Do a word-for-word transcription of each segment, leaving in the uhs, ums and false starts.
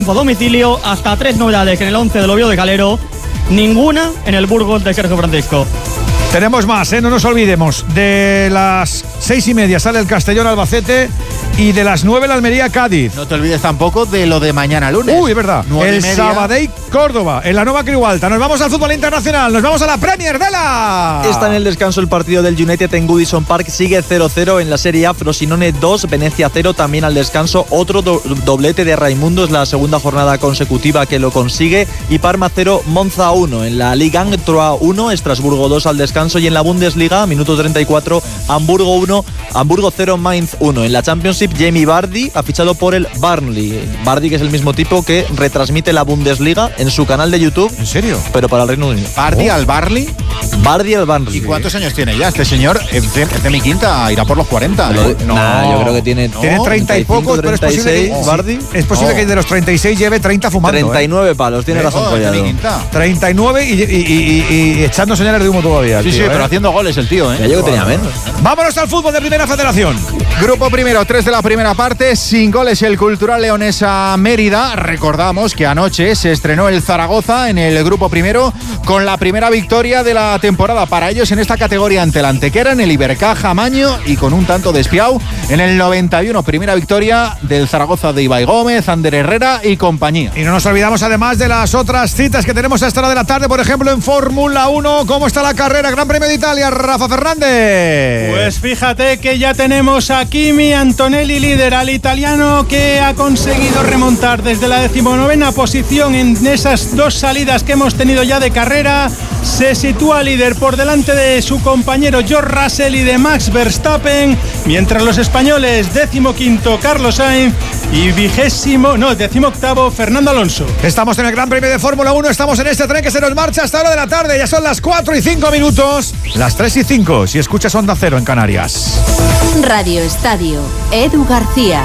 A domicilio, hasta tres novedades en el once del Oviedo de Calero, ninguna en el Burgos de Sergio Francisco. Tenemos más, ¿eh? No nos olvidemos. De las seis y media sale el Castellón Albacete y de las nueve la Almería Cádiz. No te olvides tampoco de lo de mañana lunes. Uy, es verdad. El Sabadell Córdoba, en la Nueva Creu Alta. Nos vamos al fútbol internacional, nos vamos a la Premier de la... Está en el descanso el partido del United en Goodison Park, sigue cero cero en la Serie A, Frosinone dos, Venecia cero, también al descanso. Otro do- doblete de Raimundo, es la segunda jornada consecutiva que lo consigue. Y Parma cero, Monza uno. En la Liga Troyes uno, Estrasburgo dos al descanso. Y en la Bundesliga, minuto treinta y cuatro, Hamburgo uno, Hamburgo cero, Mainz uno. En la Championship, Jamie Vardy ha fichado por el Burnley. Vardy, que es el mismo tipo que retransmite la Bundesliga en su canal de YouTube. ¿En serio? Pero para el Reino Unido. ¿Vardy oh. al Barley? Vardy al Burnley. ¿Y cuántos años tiene ya este señor? Es de, es de mi quinta, irá por los cuarenta. No, no, nah, yo creo que tiene, no, tiene treinta y pocos, pero es posible que, oh, Vardy. Es posible oh. que de los treinta y seis lleve treinta fumando. treinta y nueve ¿eh? palos, tiene oh, razón Collado. treinta y nueve y, y, y, y, y echando señales de humo todavía. Sí, tío, sí, ¿eh? pero haciendo goles el tío, ¿eh? Ya yo que tenía menos. Vámonos al fútbol de Primera Federación. Grupo primero, tres de la primera parte, sin goles el Cultural Leonesa Mérida. Recordamos que anoche se estrenó el Zaragoza en el grupo primero con la primera victoria de la temporada para ellos en esta categoría ante el Antequera, en el Ibercaja Maño y con un tanto de Espiau en el noventa y uno. Primera victoria del Zaragoza de Ibai Gómez, Ander Herrera y compañía. Y no nos olvidamos además de las otras citas que tenemos a esta hora de la tarde, por ejemplo en Fórmula uno. ¿Cómo está la carrera? Gran Premio de Italia, Rafa Fernández. Pues fíjate que ya tenemos a Kimi Antonelli líder, al italiano que ha conseguido remontar desde la decimonovena posición en esas dos salidas que hemos tenido ya de carrera. Se sitúa líder por delante de su compañero George Russell y de Max Verstappen, mientras los españoles décimo quinto Carlos Sainz y vigésimo, no, décimo octavo Fernando Alonso. Estamos en el Gran Premio de Fórmula uno, estamos en este tren que se nos marcha hasta la hora de la tarde, ya son las cuatro y cinco minutos, las tres y cinco si escuchas Onda Cero en Canarias. Radio Estadio, Edu García.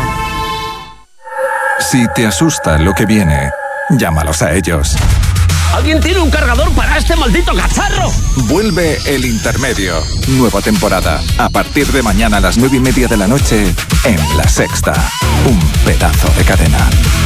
Si te asusta lo que viene, llámalos a ellos. ¿Alguien tiene un cargador para este maldito cacharro? Vuelve El Intermedio. Nueva temporada. A partir de mañana a las nueve y media de la noche en La Sexta. Un pedazo de cadena.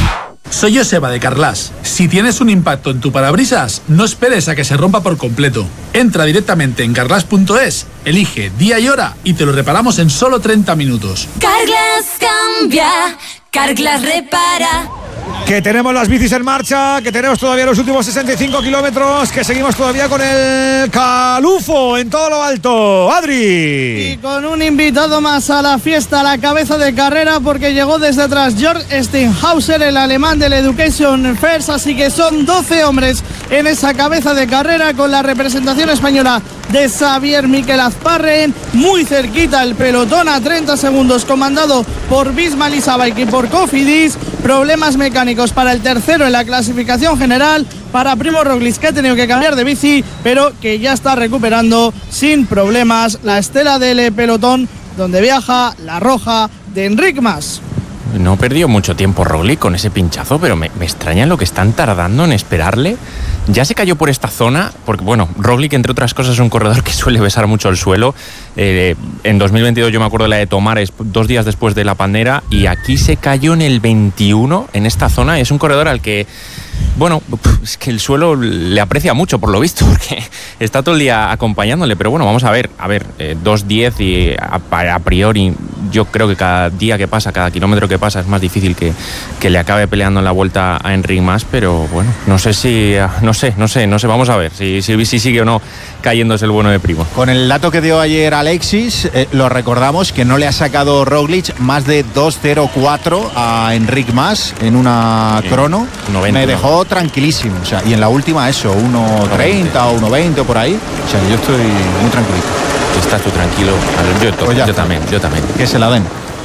Soy Joseba de Carglass. Si tienes un impacto en tu parabrisas, no esperes a que se rompa por completo. Entra directamente en carglass punto es, elige día y hora y te lo reparamos en solo treinta minutos. Carglass cambia, Carglass repara. Que tenemos las bicis en marcha, que tenemos todavía los últimos sesenta y cinco kilómetros, que seguimos todavía con el Calufo en todo lo alto. Adri. Y con un invitado más a la fiesta, a la cabeza de carrera, porque llegó desde atrás Georg Steinhauser, el alemán del Education First, así que son doce hombres en esa cabeza de carrera con la representación española de Xavier Miquel Azparren, muy cerquita el pelotón a treinta segundos, comandado por Bismal Isabay y por Cofidis. Problemas mecánicos para el tercero en la clasificación general, para Primo Roglic, que ha tenido que cambiar de bici, pero que ya está recuperando sin problemas la estela del pelotón, donde viaja la roja de Enric Mas. No perdió mucho tiempo Roglic con ese pinchazo, pero me, me extraña lo que están tardando en esperarle. Ya se cayó por esta zona, porque bueno, Roglic entre otras cosas es un corredor que suele besar mucho el suelo. Eh, en dos mil veintidós yo me acuerdo de la de Tomares, dos días después de la pandera, y aquí se cayó en el veintiuno, en esta zona. Es un corredor al que, bueno, es que el suelo le aprecia mucho por lo visto, porque está todo el día acompañándole, pero bueno, vamos a ver, a ver, eh, dos diez y a, a priori yo creo que cada día que pasa, cada kilómetro que pasa es más difícil que, que le acabe peleando en la vuelta a Enric Mas, pero bueno, no sé si, no sé, no sé, no sé, vamos a ver si, si, si sigue o no cayéndose el bueno de Primo. Con el dato que dio ayer Alexis, eh, lo recordamos que no le ha sacado Roglic más de dos cero cuatro a Enric Mas en una sí, crono, noventa, me dejó no. tranquilísimo, o sea, y en la última eso, uno treinta o uno veinte o por ahí, o sea, yo estoy muy tranquilito. Estás tú tranquilo, yo, pues yo también, yo también. Que se la den.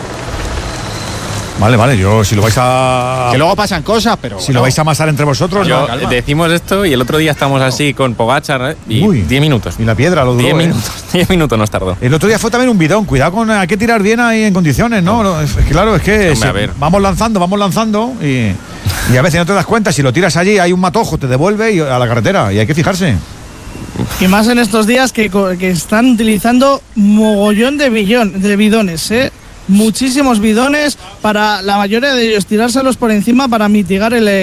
Vale, vale, yo si lo vais a... Que luego pasan cosas, pero... Si bueno, lo vais a amasar entre vosotros... Yo, no, decimos esto y el otro día estamos así con Pogačar, ¿eh? Y diez minutos. Y la piedra lo duró. diez minutos, diez minutos nos tardó. El otro día fue también un bidón, cuidado con... Hay que tirar bien ahí en condiciones, ¿no? no es, claro, es que Hombre, a ver. vamos lanzando, vamos lanzando y, y a veces no te das cuenta, si lo tiras allí hay un matojo, te devuelve y a la carretera y hay que fijarse. Y más en estos días que, que están utilizando mogollón de, billón, de bidones, ¿eh? Muchísimos bidones, para la mayoría de ellos tirárselos por encima para mitigar el